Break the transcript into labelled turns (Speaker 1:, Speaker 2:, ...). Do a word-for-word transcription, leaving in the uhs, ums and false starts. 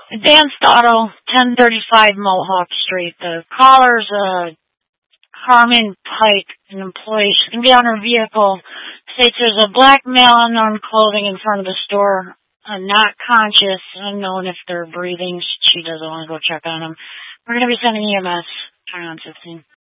Speaker 1: Advanced Auto, ten thirty-five Mohawk Street. The caller's uh, Carmen Pike, an employee. She can be on her vehicle. States there's a black male, unknown clothing in front of the store. Uh, not conscious, unknown if they're breathing. She doesn't want to go check on them. We're going to be sending E M S. Turn on fifteen.